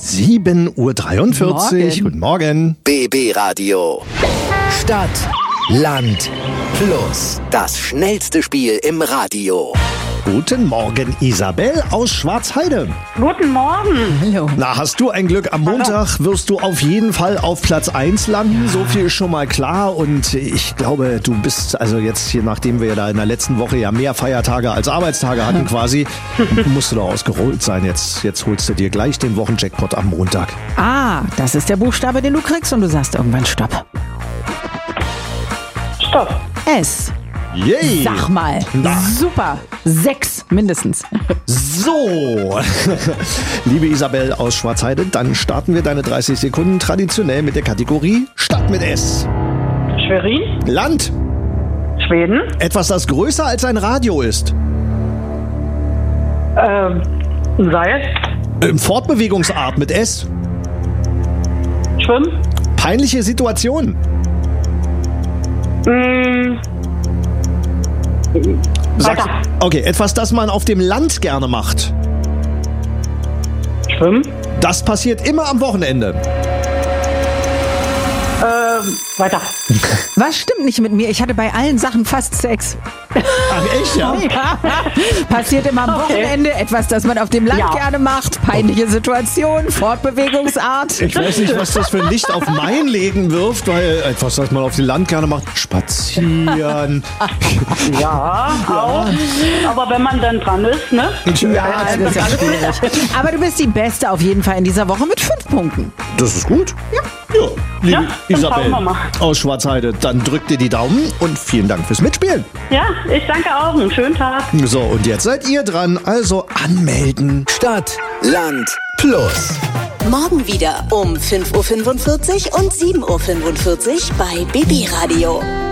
7:43 Uhr. Guten Morgen. BB Radio. Stadt, Land, Plus. Das schnellste Spiel im Radio. Guten Morgen, Isabel aus Schwarzheide. Guten Morgen. Hallo. Na, hast du ein Glück. Am Montag wirst du auf jeden Fall auf Platz 1 landen. So viel ist schon mal klar. Und ich glaube, du bist, also jetzt hier, nachdem wir da in der letzten Woche ja mehr Feiertage als Arbeitstage hatten quasi, musst du da ausgerollt sein. Jetzt holst du dir gleich den Wochenjackpot am Montag. Ah, das ist der Buchstabe, den du kriegst und du sagst irgendwann Stopp. Stopp. S. Yay! Sag mal. Na. Super. 6 mindestens. So, liebe Isabel aus Schwarzheide, dann starten wir deine 30 Sekunden traditionell mit der Kategorie Stadt mit S. Schwerin. Land. Schweden. Etwas, das größer als ein Radio ist. Seil. Fortbewegungsart mit S. Schwimmen. Peinliche Situation. Weiter. Okay, etwas, das man auf dem Land gerne macht. Schwimmen. Das passiert immer am Wochenende. Weiter. Was stimmt nicht mit mir? Ich hatte bei allen Sachen fast Sex. Ach echt, ja? Ja. Passiert immer am Wochenende. Etwas, das man auf dem Land Ja. gerne macht. Peinliche Situation. Fortbewegungsart. Ich weiß nicht, was das für ein Licht auf mein Legen wirft, weil etwas, das man auf dem Land gerne macht, spazieren. Ja, auch. Aber wenn man dann dran ist, ne? Ja, das ist ja schwierig. Aber du bist die Beste auf jeden Fall in dieser Woche mit 5 Punkten. Das ist gut. Ja. Liebe Ja, dann Isabel schauen wir mal. aus Schwarzheide, dann drück dir die Daumen und vielen Dank fürs Mitspielen. Ja, ich danke auch. Einen schönen Tag. So, und jetzt seid ihr dran, also anmelden. Stadt, Land, Plus. Morgen wieder um 5:45 Uhr und 7:45 Uhr bei BB Radio.